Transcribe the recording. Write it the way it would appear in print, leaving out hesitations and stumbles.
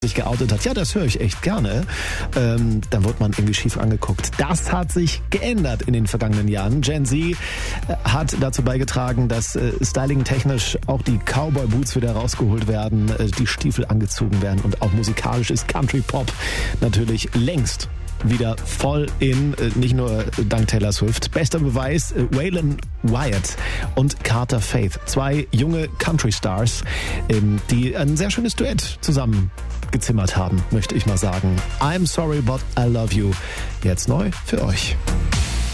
sich geoutet hat. Ja, das höre ich echt gerne. Dann wird man irgendwie schief angeguckt. Das hat sich geändert in den vergangenen Jahren. Gen Z hat dazu beigetragen, dass styling-technisch auch die Cowboy-Boots wieder rausgeholt werden, die Stiefel angezogen werden und auch musikalisch ist Country-Pop natürlich längst wieder voll in, nicht nur dank Taylor Swift. Bester Beweis, Waylon Wyatt und Carter Faith. 2 junge Country-Stars, die ein sehr schönes Duett zusammen gezimmert haben, möchte ich mal sagen. I'm Sorry But I Love You. Jetzt neu für euch.